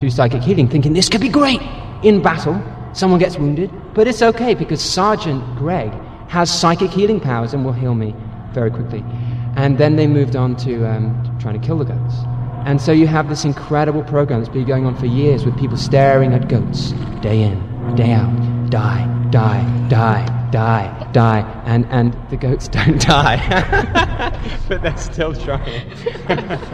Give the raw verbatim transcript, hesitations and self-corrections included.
do psychic healing, thinking this could be great in battle. Someone gets wounded, but it's okay because Sergeant Greg has psychic healing powers and will heal me very quickly. And then they moved on to um, trying to kill the goats. And so you have this incredible program that's been going on for years with people staring at goats day in, day out, die, die, die, die, die, and, and the goats don't die. But they're still trying.